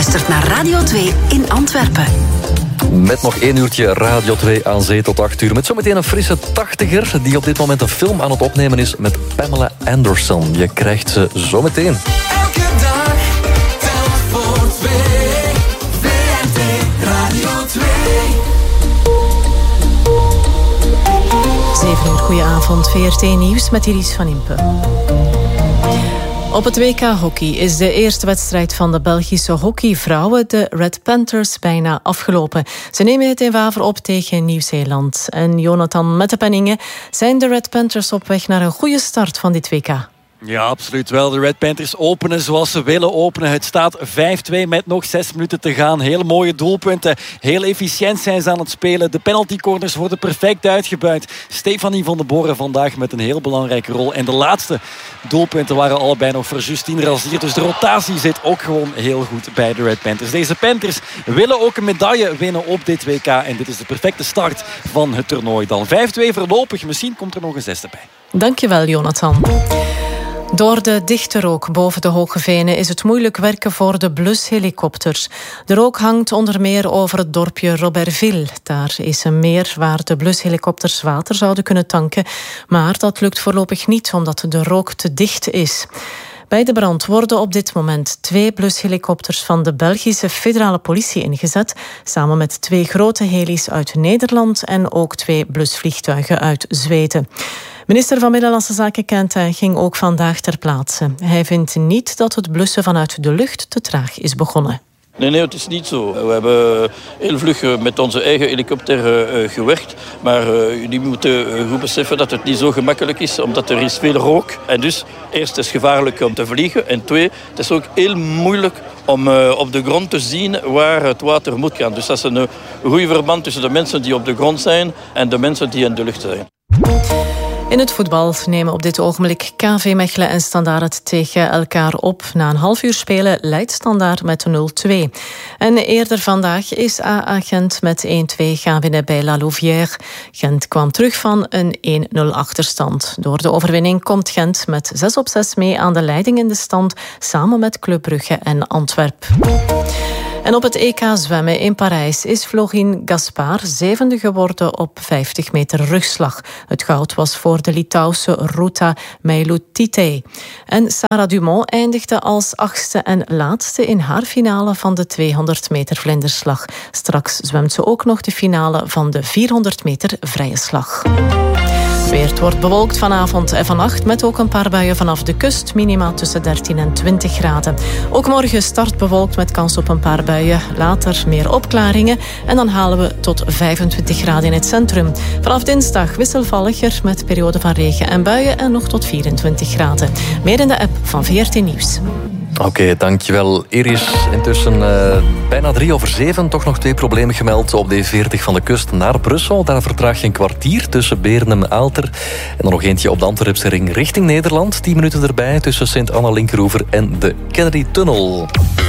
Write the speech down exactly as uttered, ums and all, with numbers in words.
luistert naar Radio twee in Antwerpen. Met nog één uurtje Radio twee aan zee tot acht uur. Met zometeen een frisse tachtiger die op dit moment een film aan het opnemen is met Pamela Anderson. Je krijgt ze zometeen. Elke dag telt voor twee. V R T Radio twee. zeven uur, goedenavond. V R T Nieuws met Iris van Impe. Op het W K Hockey is de eerste wedstrijd van de Belgische hockeyvrouwen, de Red Panthers, bijna afgelopen. Ze nemen het in Waver op tegen Nieuw-Zeeland. En Jonathan Mettepenningen, zijn de Red Panthers op weg naar een goede start van dit W K? Ja, absoluut wel. De Red Panthers openen zoals ze willen openen. Het staat vijf twee met nog zes minuten te gaan. Hele mooie doelpunten. Heel efficiënt zijn ze aan het spelen. De penaltycorners worden perfect uitgebuit. Stefanie van den Boren vandaag met een heel belangrijke rol. En de laatste doelpunten waren allebei nog voor Justine Razier. Dus de rotatie zit ook gewoon heel goed bij de Red Panthers. Deze Panthers willen ook een medaille winnen op dit W K. En dit is de perfecte start van het toernooi dan. vijf twee voorlopig. Misschien komt er nog een zesde bij. Dankjewel, Jonathan. Door de dichte rook boven de Hoge Venen is het moeilijk werken voor de blushelikopters. De rook hangt onder meer over het dorpje Robertville. Daar is een meer waar de blushelikopters water zouden kunnen tanken. Maar dat lukt voorlopig niet omdat de rook te dicht is. Bij de brand worden op dit moment twee blushelikopters van de Belgische federale politie ingezet, samen met twee grote helis uit Nederland en ook twee blusvliegtuigen uit Zweden. Minister van Binnenlandse Zaken Kent ging ook vandaag ter plaatse. Hij vindt niet dat het blussen vanuit de lucht te traag is begonnen. Nee, nee, het is niet zo. We hebben heel vlug met onze eigen helikopter uh, gewerkt. Maar uh, jullie moeten goed beseffen dat het niet zo gemakkelijk is, omdat er is veel rook. En dus, eerst is het gevaarlijk om te vliegen. En twee, het is ook heel moeilijk om uh, op de grond te zien waar het water moet gaan. Dus dat is een, een goede verband tussen de mensen die op de grond zijn en de mensen die in de lucht zijn. In het voetbal nemen op dit ogenblik K V Mechelen en Standaard tegen elkaar op. Na een half uur spelen leidt Standaard met nul twee. En eerder vandaag is A A Gent met één twee gaan winnen bij La Louvière. Gent kwam terug van een één nul achterstand. Door de overwinning komt Gent met zes op zes mee aan de leiding in de stand, samen met Club Brugge en Antwerp. En op het E K zwemmen in Parijs is Vlorine Gaspard zevende geworden op vijftig meter rugslag. Het goud was voor de Litouwse Ruta Meilutytė. En Sarah Dumont eindigde als achtste en laatste in haar finale van de tweehonderd meter vlinderslag. Straks zwemt ze ook nog de finale van de vierhonderd meter vrije slag. Het wordt bewolkt vanavond en vannacht met ook een paar buien vanaf de kust. Minima tussen dertien en twintig graden. Ook morgen start bewolkt met kans op een paar buien. Later meer opklaringen en dan halen we tot vijfentwintig graden in het centrum. Vanaf dinsdag wisselvalliger met periode van regen en buien en nog tot vierentwintig graden. Meer in de app van V R T Nieuws. Oké, okay, dankjewel Iris. Intussen uh, bijna drie over zeven. Toch nog twee problemen gemeld op de E veertig van de kust naar Brussel. Daar vertraag je een kwartier tussen Beernem en Aalter. En dan nog eentje op de Antwerpse ring richting Nederland. Tien minuten erbij tussen Sint-Anna-Linkeroever en de Kennedy-tunnel.